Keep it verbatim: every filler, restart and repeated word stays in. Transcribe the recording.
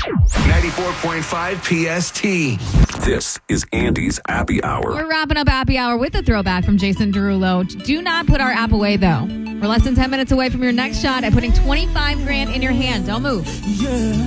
ninety-four point five P S T. This is Andy's Happy Hour. We're wrapping up Happy Hour with a throwback from Jason Derulo. Do not put our app away, though. We're less than ten minutes away from your next shot at putting twenty-five grand in your hand. Don't move. Yeah.